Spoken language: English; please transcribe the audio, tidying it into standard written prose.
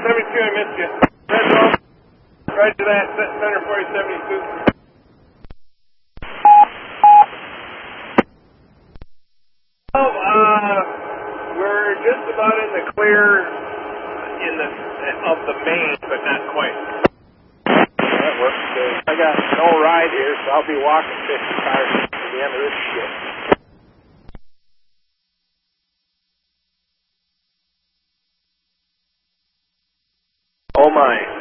I missed you. Red Roll, right to that, center 4072. We're just about in the clear of the main, but not quite. That works good. I got no ride here, so I'll be walking 50 cars to the end of this shit. Oh my.